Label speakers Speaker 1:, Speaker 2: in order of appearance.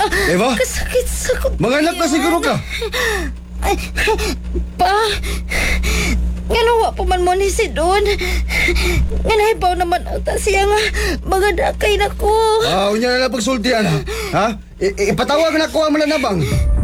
Speaker 1: Eva?
Speaker 2: Kasakit sa ko.
Speaker 1: Manganak na siguro ka.
Speaker 2: Pa, nga nawa pa man mo ni si Don. Nga nahibaw naman ata siya nga mga dakay na ko.
Speaker 1: Unya na lang pagsultian ha. Ha? Ipatawag na ko ang mananabang.